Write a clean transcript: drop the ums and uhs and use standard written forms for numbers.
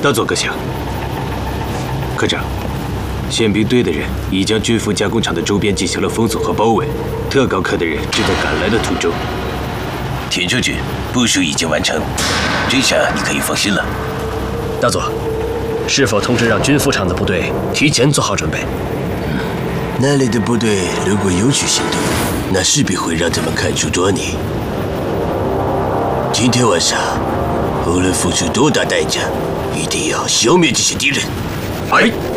大佐阁下，科长，宪兵队的人已将军服加工厂的周边进行了封锁和包围，特高科的人正在赶来的途中。 田将军，部署已经完成，这下你可以放心了。 大佐，是否通知让军服厂的部队提前做好准备？ 那里的部队如果有去行动，那势必会让他们看出端倪。今天晚上，无论付出多大代价，一定要消灭这些敌人。 哎。